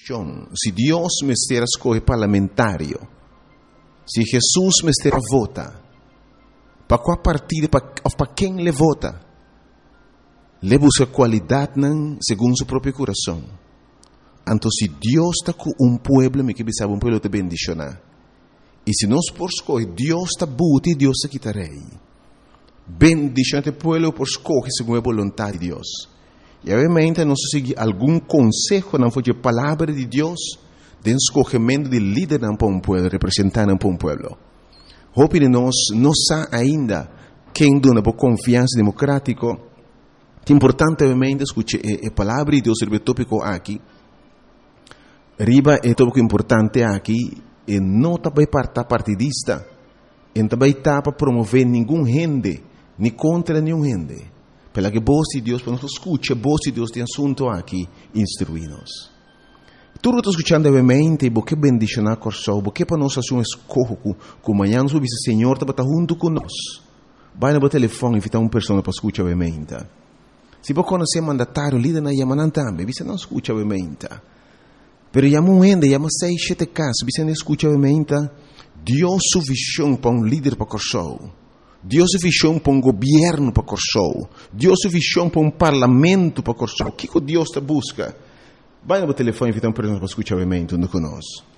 Se Deus me estiver escolhe parlamentário, se Jesus me estiver vota, para qual partido, para quem ele vota, ele busca qualidade segundo seu próprio coração. Então, se Deus está com povo, me que sabe povo te bendicionar. E se nós por escolher, Deus está buti e Deus está quitarei. Bendicionar o povo por escolher segundo a vontade de Deus. E obviamente, nós seguimos algum conselho, não foi a palavra de Deus, de escolhimento de líder para um povo, representante para um povo. Hope de nós não sabe ainda quem dona por confiança democrática. É importante, obviamente, escutar a palavra de Deus sobre o tópico aqui. Riba é tópico importante aqui, e não está para partidista, e também está para promover nenhum gente, nem contra nenhum gente. Pela que voz de Deus, para nós escutar a voz de Deus tem assunto aqui, instruir-nos. Tudo está escutando, obviamente, porque bendicionar corso, porque para nós fazer um escorro, que amanhã nós vamos dizer, Senhor, está junto conosco. Vai no telefone e invitar uma pessoa para escutar, obviamente. Se você conhecer mandatário, líder na Yamanan também, você não escuta, obviamente. Pero llama um ende, llama 6, 7 casos, você não escuta, obviamente. Deus sua visão para um líder para corso. Deus sua visão para um governo para corso. Deus sua visão para um parlamento para corso. O que Deus está busca? Vai no telefone e invitar uma pessoa para escutar, obviamente, junto conosco.